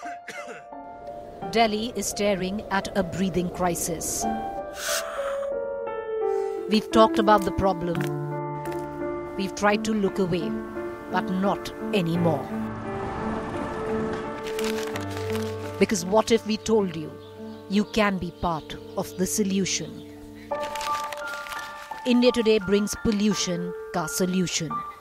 Delhi is staring at a breathing crisis. We've talked about the problem. We've tried to look away, but not anymore. Because what if we told you, you can be part of the solution? India Today brings pollution ka solution.